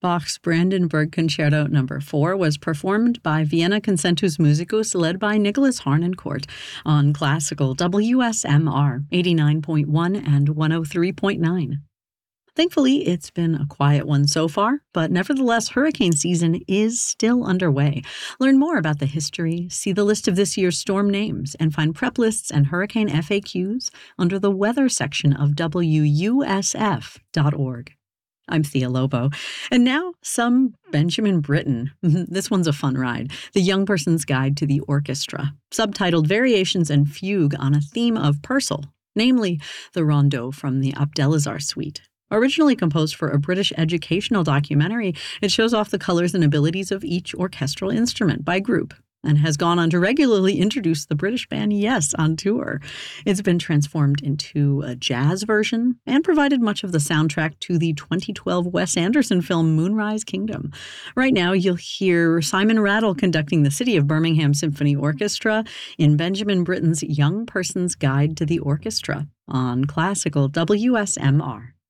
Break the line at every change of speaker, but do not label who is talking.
Bach's Brandenburg Concerto No. 4 was performed by Vienna Concertus Musicus led by Nicholas Harnoncourt on classical WSMR 89.1 and 103.9. Thankfully, it's been a quiet one so far, but nevertheless, hurricane season is still underway. Learn more about the history, see the list of this year's storm names, and find prep lists and hurricane FAQs under the weather section of WUSF.org. I'm Thea Lobo. And now, some Benjamin Britten. This one's a fun ride. The Young Person's Guide to the Orchestra, subtitled Variations and Fugue on a Theme of Purcell, namely the Rondeau from the Abdelazar Suite. Originally composed for a British educational documentary, it shows off the colors and abilities of each orchestral instrument by group and has gone on to regularly introduce the British band Yes on tour. It's been transformed into a jazz version and provided much of the soundtrack to the 2012 Wes Anderson film Moonrise Kingdom. Right now, you'll hear Simon Rattle conducting the City of Birmingham Symphony Orchestra in Benjamin Britten's Young Person's Guide to the Orchestra on classical WSMR.